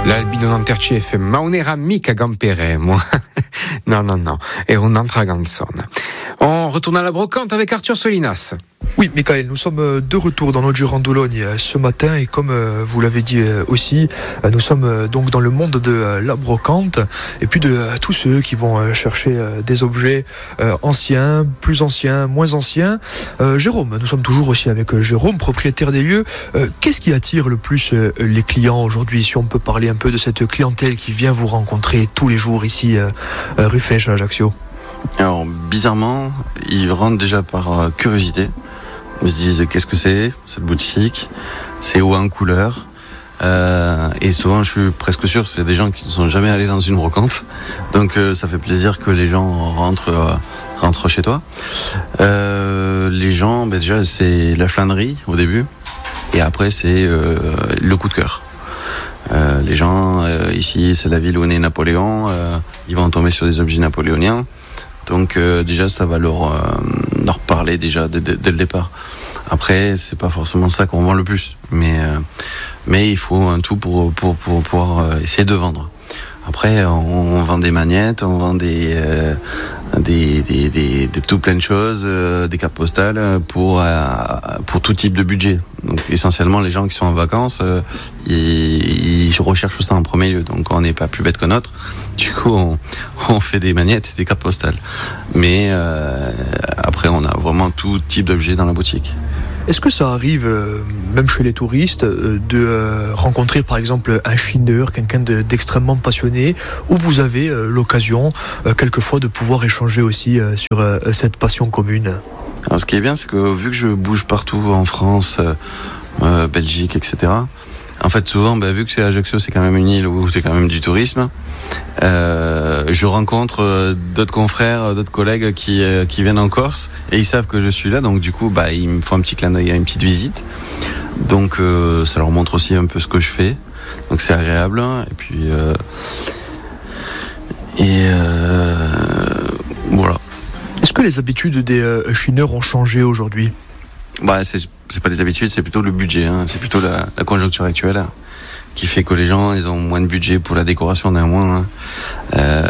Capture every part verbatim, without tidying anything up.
L'albino non tercef, ma non era mica gampere, moi. Non, non, non. Et on entre à Ganson. On retourne à la brocante avec Arthur Solinas. Oui, Michael, nous sommes de retour dans notre Giron d'Ologne ce matin et comme vous l'avez dit aussi, nous sommes donc dans le monde de la brocante et puis de tous ceux qui vont chercher des objets anciens, plus anciens, moins anciens. Euh, Jérôme, nous sommes toujours aussi avec Jérôme, propriétaire des lieux. Euh, qu'est-ce qui attire le plus les clients aujourd'hui, si on peut parler un peu de cette clientèle qui vient vous rencontrer tous les jours ici, euh, rue Fesch à Ajaccio? Alors, bizarrement, ils rentrent déjà par euh, curiosité. Ils se disent qu'est-ce que c'est cette boutique, c'est où en couleur, euh, et souvent je suis presque sûr que c'est des gens qui ne sont jamais allés dans une brocante, donc euh, ça fait plaisir que les gens rentrent, euh, rentrent chez toi. Euh, les gens, ben déjà c'est la flânerie au début, et après c'est euh, le coup de cœur. Euh, les gens euh, ici c'est la ville où est né Napoléon, euh, ils vont tomber sur des objets napoléoniens. Donc euh, déjà ça va leur, euh, leur parler déjà dès, dès, dès le départ. Après c'est pas forcément ça qu'on vend le plus, mais euh, mais il faut un tout pour pour pour pouvoir euh, essayer de vendre. Après on, on vend des magnettes, on vend des euh, des, des des des tout plein de choses, euh, des cartes postales pour euh, pour tout type de budget. Donc essentiellement les gens qui sont en vacances, euh, ils, ils recherchent ça en premier lieu. Donc on n'est pas plus bête que notre. Du coup on, on fait des magnettes et des cartes postales. Mais euh, après on a vraiment tout type d'objets dans la boutique. Est-ce que ça arrive, euh, même chez les touristes, euh, de euh, rencontrer par exemple un chineur, quelqu'un de, d'extrêmement passionné, où vous avez euh, l'occasion euh, quelquefois de pouvoir échanger aussi euh, sur euh, cette passion commune? Alors ce qui est bien, c'est que vu que je bouge partout en France, euh, euh, Belgique, et cetera. En fait, souvent, bah, vu que c'est Ajaccio, c'est quand même une île où c'est quand même du tourisme. Euh, je rencontre euh, d'autres confrères, d'autres collègues qui euh, qui viennent en Corse et ils savent que je suis là, donc du coup, bah ils me font un petit clin d'œil, une petite visite. Donc euh, ça leur montre aussi un peu ce que je fais. Donc c'est agréable. Et puis euh, et euh, voilà. Est-ce que les habitudes des euh, chineurs ont changé aujourd'hui? Bah c'est c'est pas les habitudes, c'est plutôt le budget. Hein. C'est plutôt la, la conjoncture actuelle qui fait que les gens ils ont moins de budget pour la décoration d'un mois. Hein. Euh,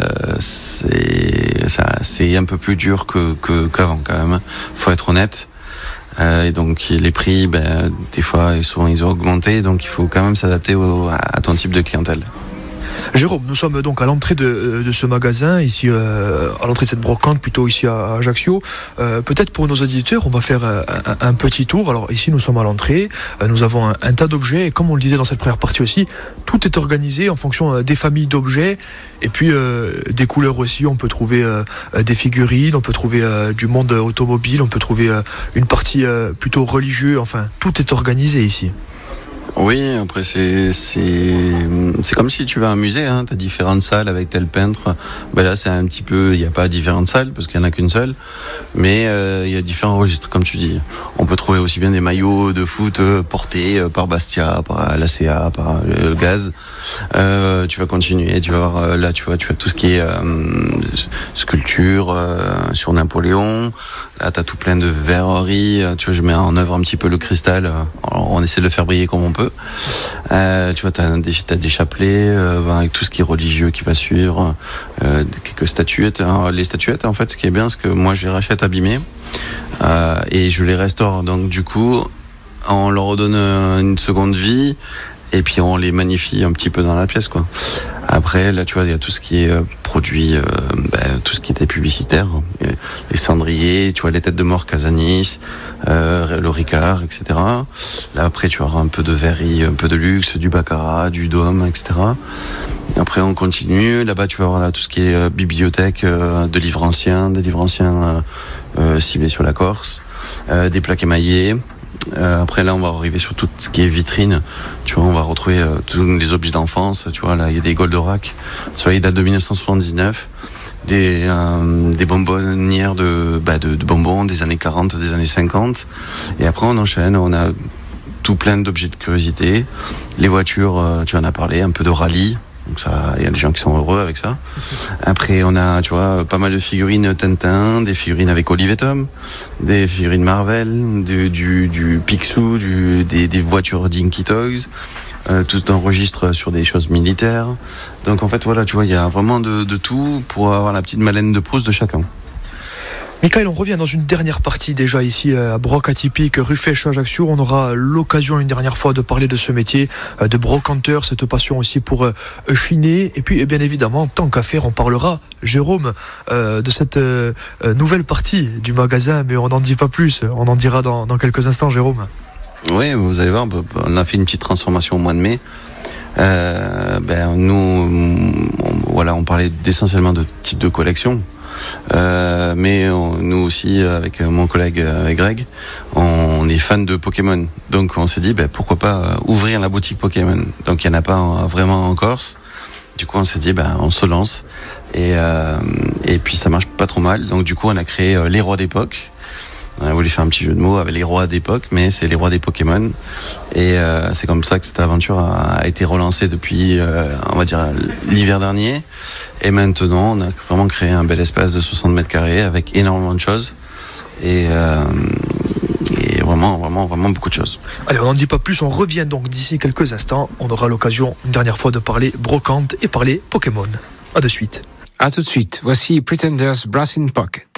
c'est ça, c'est un peu plus dur que, que qu'avant quand même. Faut être honnête. Euh, et donc les prix, ben des fois et souvent ils ont augmenté, donc il faut quand même s'adapter au, à ton type de clientèle. Jérôme, nous sommes donc à l'entrée de, de ce magasin, ici euh, à l'entrée de cette brocante, plutôt ici à Ajaccio. Euh, peut-être pour nos auditeurs, on va faire un, un, un petit tour. Alors ici, nous sommes à l'entrée, euh, nous avons un, un tas d'objets, et comme on le disait dans cette première partie aussi, tout est organisé en fonction euh, des familles d'objets, et puis euh, des couleurs aussi. On peut trouver euh, des figurines, on peut trouver euh, du monde automobile, on peut trouver euh, une partie euh, plutôt religieuse, enfin, tout est organisé ici. Oui, après c'est c'est c'est comme si tu vas à un musée, hein, t'as différentes salles avec tel peintre. Ben là c'est un petit peu, il n'y a pas différentes salles parce qu'il y en a qu'une seule, mais euh, il y a différents registres comme tu dis. On peut trouver aussi bien des maillots de foot euh, portés euh, par Bastia, par l'A C A, par euh, le gaz. Euh, tu vas continuer, tu vas voir euh, là, tu vois, tu as tout ce qui est euh, sculpture euh, sur Napoléon. Là, t'as tout plein de verreries. Tu vois, je mets en œuvre un petit peu le cristal. Alors, on essaie de le faire briller comme on peut. Euh, tu vois, t'as des, t'as des chapelets euh, avec tout ce qui est religieux qui va suivre. Euh, quelques statuettes. Alors, les statuettes, en fait, ce qui est bien, c'est que moi, je les rachète abîmées euh, et je les restaure. Donc, du coup, on leur redonne une seconde vie. Et puis on les magnifie un petit peu dans la pièce, quoi. Après, là, tu vois, il y a tout ce qui est euh, produit, euh, ben, tout ce qui était publicitaire, les cendriers, tu vois, les têtes de mort Casanis, euh, le Ricard, et cetera. Là, après, tu auras un peu de verrerie, un peu de luxe, du baccarat, du dôme, et cetera. Et après, on continue. Là-bas, tu vas avoir là tout ce qui est euh, bibliothèque euh, de livres anciens, des livres anciens euh, euh, ciblés sur la Corse, euh, des plaques émaillées. Euh, après là on va arriver sur tout ce qui est vitrine, tu vois, on va retrouver euh, tous les objets d'enfance, tu vois, là il y a des Goldorak, ça ils datent de dix-neuf cent soixante-dix-neuf, des, euh, des bonbonnières de, bah, de, de bonbons des années quarante, des années cinquante, et après on enchaîne, on a tout plein d'objets de curiosité, les voitures, euh, tu en as parlé, un peu de rallye. Donc ça, il y a des gens qui sont heureux avec ça. Après, on a, tu vois, pas mal de figurines Tintin, des figurines avec Olive et Tom, des figurines Marvel, du, du, du Picsou, du, des, des voitures Dinky Toys. euh, tout un registre sur des choses militaires. Donc en fait voilà, tu vois, il y a vraiment de, de tout pour avoir la petite Madeleine de Proust de chacun. Michael, on revient dans une dernière partie déjà ici à Broc Atypique, rue Fèche, Ajaccio. On aura l'occasion une dernière fois de parler de ce métier de brocanteur, cette passion aussi pour chiner. Et puis bien évidemment, tant qu'à faire, on parlera, Jérôme, euh, de cette euh, nouvelle partie du magasin, mais on n'en dit pas plus. On en dira dans, dans quelques instants, Jérôme. Oui, vous allez voir, on a fait une petite transformation au mois de mai. Euh, ben, nous, on, voilà, on parlait essentiellement de type de collection. Euh, mais on, nous aussi, avec mon collègue avec Greg, on est fan de Pokémon. Donc on s'est dit, ben, pourquoi pas ouvrir la boutique Pokémon. Donc il n'y en a pas en, vraiment en Corse. Du coup on s'est dit, ben, on se lance. Et, euh, et puis ça marche pas trop mal. Donc du coup on a créé euh, les rois d'époque. On a voulu faire un petit jeu de mots avec les rois d'époque, mais c'est les rois des Pokémon. Et euh, c'est comme ça que cette aventure a, a été relancée depuis, euh, on va dire, l'hiver dernier. Et maintenant, on a vraiment créé un bel espace de soixante mètres carrés avec énormément de choses. Et, euh, et vraiment, vraiment, vraiment beaucoup de choses. Allez, on n'en dit pas plus. On revient donc d'ici quelques instants. On aura l'occasion une dernière fois de parler brocante et parler Pokémon. À de suite. À tout de suite. Voici Pretenders Brass in Pocket.